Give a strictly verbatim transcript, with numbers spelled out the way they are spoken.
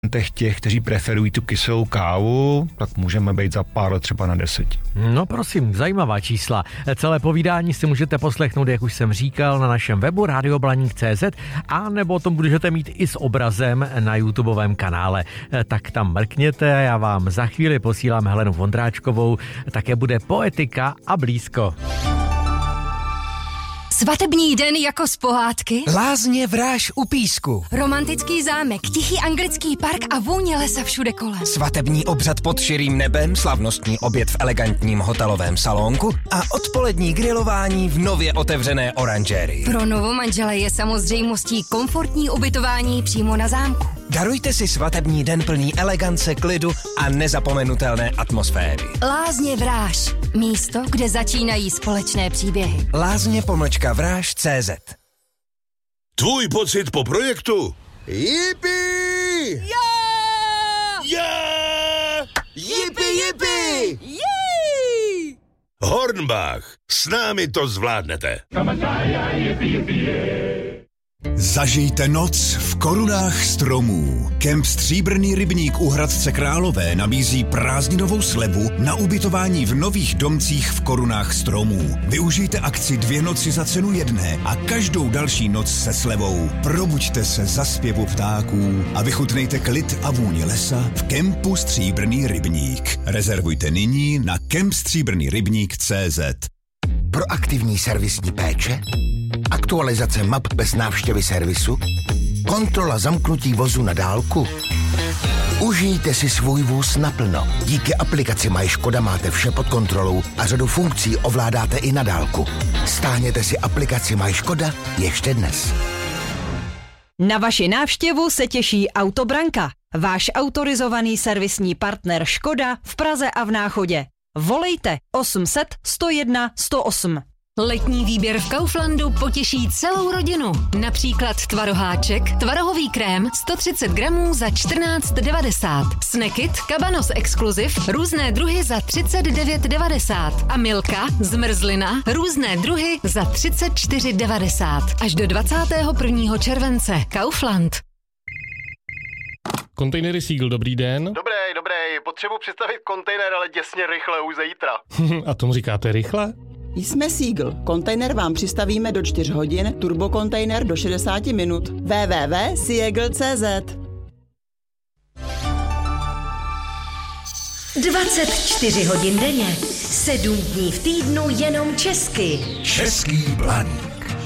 těch, kteří preferují tu kyselou kávu, tak můžeme být za pár let třeba na deseti. No prosím, zajímavá čísla. Celé povídání si můžete poslechnout, jak už jsem říkal, na našem webu radio blaník tečka cé zet a nebo to můžete mít i s obrazem na YouTubeovém kanále. Tak tam mrkněte, já vám za chvíli posílám Helenu Vondráčkovou, také bude poetika a blízko. Svatební den jako z pohádky. Lázně Vráž u Písku. Romantický zámek, tichý anglický park a vůně lesa všude kolem. Svatební obřad pod širým nebem, slavnostní oběd v elegantním hotelovém salonku a odpolední grilování v nově otevřené oranžérii. Pro novomanžele je samozřejmostí komfortní ubytování přímo na zámku. Darujte si svatební den plný elegance, klidu a nezapomenutelné atmosféry. Lázně Vráž. Místo, kde začínají společné příběhy. Lázně pomlčka Vráž tečka cé zet. Tvůj pocit po projektu? Jipi! Yeah! Yeah! Jipi, jipi! Jej! Hornbach, s námi to zvládnete. Zažijte noc v korunách stromů. Kemp Stříbrný rybník u Hradce Králové nabízí prázdninovou slevu na ubytování v nových domcích v korunách stromů. Využijte akci dvě noci za cenu jedné a každou další noc se slevou. Probuďte se za zpěvu ptáků a vychutnejte klid a vůni lesa v kempu Stříbrný rybník. Rezervujte nyní na kemp stříbrný rybník tečka cé zet. Proaktivní servisní péče, aktualizace map bez návštěvy servisu, kontrola zamknutí vozu na dálku. Užijte si svůj vůz naplno. Díky aplikaci Maj Škoda máte vše pod kontrolou a řadu funkcí ovládáte i na dálku. Stáhněte si aplikaci Maj Škoda ještě dnes. Na vaši návštěvu se těší Autobranka, váš autorizovaný servisní partner Škoda v Praze a v Náchodě. Volejte osm set sto jedna sto osm. Letní výběr v Kauflandu potěší celou rodinu. Například tvaroháček, tvarohový krém sto třicet gramů za čtrnáct devadesát. Snackit, Cabanos Exclusive, různé druhy za třicet devět devadesát. A Milka, zmrzlina, různé druhy za třicet čtyři devadesát. Až do dvacátého prvního července. Kaufland. Kontejnery Seagull, dobrý den. Dobrý, dobrý, potřebuji představit kontejner, ale děsně rychle, už zítra. A tomu říkáte rychle? Jsme Seagull. Kontejner vám přistavíme do čtyř hodin, turbokontejner do šedesát minut. w w w tečka seagull tečka cé zet. dvacet čtyři hodin denně, sedm dní v týdnu jenom česky. Český Blaník.